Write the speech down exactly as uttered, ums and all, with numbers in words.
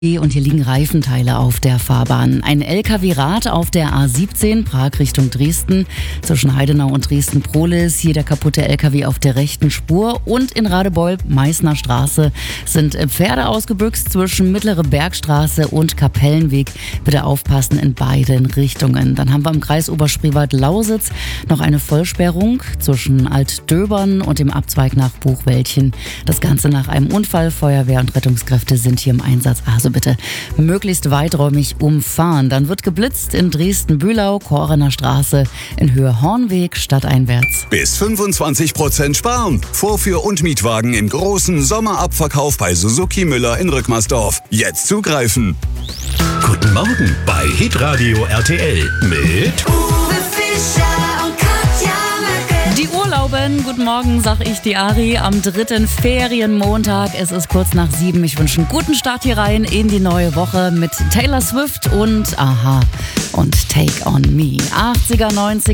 Und hier liegen Reifenteile auf der Fahrbahn. Ein L K W-Rad auf der A siebzehn, Prag Richtung Dresden. Zwischen Heidenau und Dresden-Prohlis, hier der kaputte L K W auf der rechten Spur. Und in Radebeul, Meißner Straße, sind Pferde ausgebüxt zwischen Mittlere Bergstraße und Kapellenweg. Bitte aufpassen in beiden Richtungen. Dann haben wir im Kreis Oberspreewald-Lausitz noch eine Vollsperrung zwischen Altdöbern und dem Abzweig nach Buchwäldchen. Das Ganze nach einem Unfall. Feuerwehr und Rettungskräfte sind hier im Einsatz. Also bitte möglichst weiträumig umfahren. Dann wird geblitzt in Dresden-Bühlau, Korener Straße, in Höhe Hornweg, stadteinwärts. Bis fünfundzwanzig Prozent sparen. Vorführ- und Mietwagen im großen Sommerabverkauf bei Suzuki Müller in Rückmersdorf. Jetzt zugreifen. Guten Morgen bei Hitradio R T L mit Uwe Fischer und Katja Möcke. Die Urlauben, guten Morgen, sag ich die Ari, am dritten Ferienmontag. Es ist kurz nach sieben. Ich wünsche einen guten Start hier rein in die neue Woche mit Taylor Swift und Aha und Take on Me. achtziger, neunziger